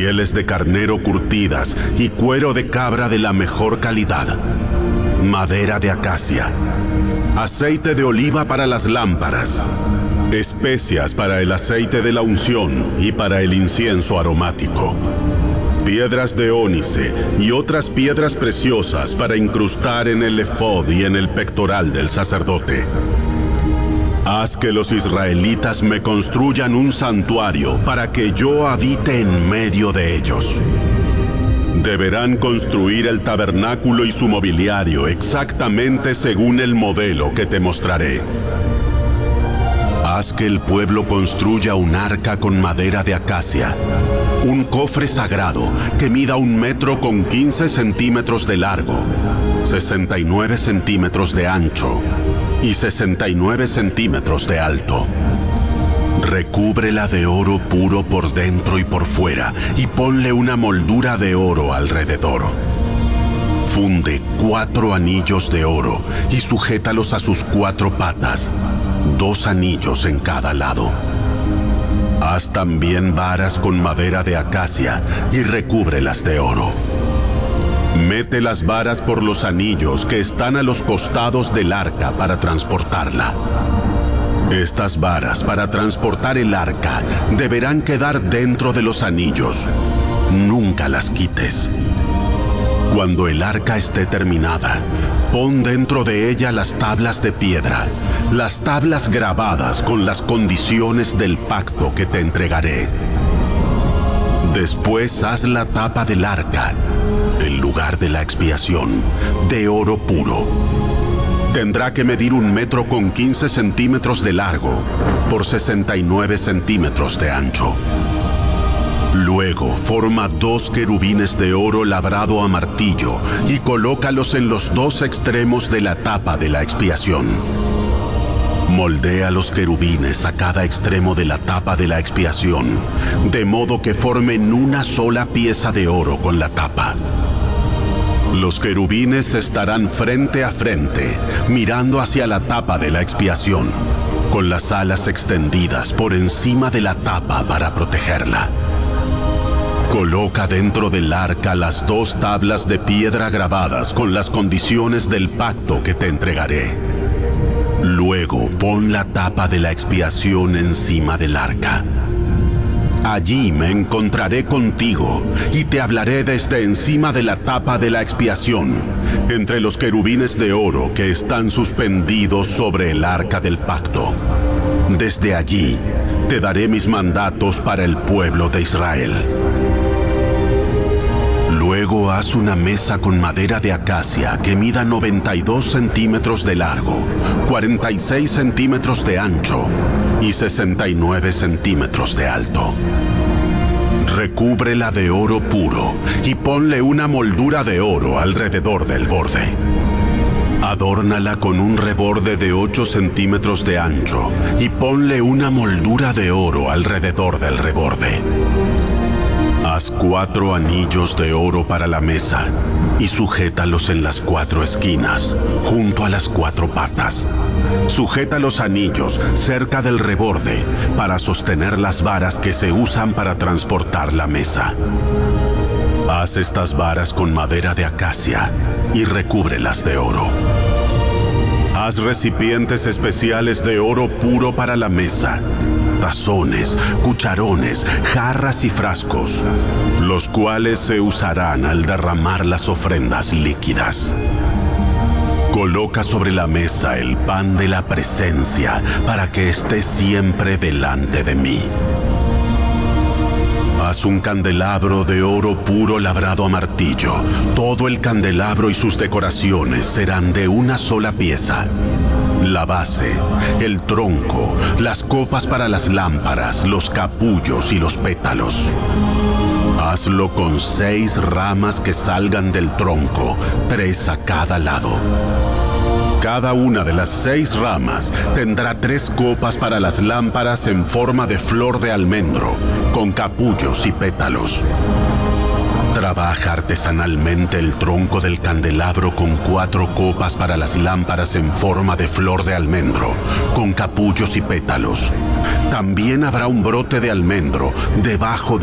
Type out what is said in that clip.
pieles de carnero curtidas y cuero de cabra de la mejor calidad, madera de acacia, aceite de oliva para las lámparas, especias para el aceite de la unción y para el incienso aromático, piedras de ónice y otras piedras preciosas para incrustar en el efod y en el pectoral del sacerdote. Haz que los israelitas me construyan un santuario para que yo habite en medio de ellos. Deberán construir el tabernáculo y su mobiliario exactamente según el modelo que te mostraré. Haz que el pueblo construya un arca con madera de acacia, un cofre sagrado que mida 1 metro con 15 centímetros de largo, 69 centímetros de ancho y 69 centímetros de alto. Recúbrela de oro puro por dentro y por fuera y ponle una moldura de oro alrededor. Funde 4 anillos de oro y sujétalos a sus 4 patas, 2 anillos en cada lado. Haz también varas con madera de acacia y recúbrelas de oro. Mete las varas por los anillos que están a los costados del arca para transportarla. Estas varas para transportar el arca deberán quedar dentro de los anillos. Nunca las quites. Cuando el arca esté terminada, pon dentro de ella las tablas de piedra, las tablas grabadas con las condiciones del pacto que te entregaré. Después haz la tapa del arca, el lugar de la expiación, de oro puro. Tendrá que medir 1 metro con 15 centímetros de largo por 69 centímetros de ancho. Luego forma 2 querubines de oro labrado a martillo y colócalos en los 2 extremos de la tapa de la expiación. Moldea los querubines a cada extremo de la tapa de la expiación, de modo que formen una sola pieza de oro con la tapa. Los querubines estarán frente a frente, mirando hacia la tapa de la expiación, con las alas extendidas por encima de la tapa para protegerla. Coloca dentro del arca las 2 tablas de piedra grabadas con las condiciones del pacto que te entregaré. Luego pon la tapa de la expiación encima del arca. Allí me encontraré contigo y te hablaré desde encima de la tapa de la expiación, entre los querubines de oro que están suspendidos sobre el arca del pacto. Desde allí te daré mis mandatos para el pueblo de Israel. Luego haz una mesa con madera de acacia que mida 92 centímetros de largo, 46 centímetros de ancho y 69 centímetros de alto. Recúbrela de oro puro y ponle una moldura de oro alrededor del borde. Adórnala con un reborde de 8 centímetros de ancho y ponle una moldura de oro alrededor del reborde. Haz 4 anillos de oro para la mesa y sujétalos en las 4 esquinas, junto a las 4 patas. Sujeta los anillos cerca del reborde para sostener las varas que se usan para transportar la mesa. Haz estas varas con madera de acacia y recúbrelas de oro. Haz recipientes especiales de oro puro para la mesa, tazones, cucharones, jarras y frascos, los cuales se usarán al derramar las ofrendas líquidas. Coloca sobre la mesa el pan de la presencia para que esté siempre delante de mí. Haz un candelabro de oro puro labrado a martillo. Todo el candelabro y sus decoraciones serán de una sola pieza. La base, el tronco, las copas para las lámparas, los capullos y los pétalos. Hazlo con 6 ramas que salgan del tronco, 3 a cada lado. Cada una de las 6 ramas tendrá 3 copas para las lámparas en forma de flor de almendro, con capullos y pétalos. Trabaja artesanalmente el tronco del candelabro con 4 copas para las lámparas en forma de flor de almendro, con capullos y pétalos. También habrá un brote de almendro debajo de